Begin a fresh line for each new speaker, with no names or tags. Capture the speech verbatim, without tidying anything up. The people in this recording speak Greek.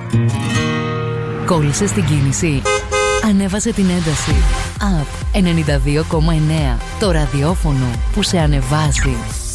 Κόλλησες την κίνηση? Ανέβασε την ένταση. App ενενήντα δύο κόμμα εννέα. Το ραδιόφωνο που σε ανεβάζει.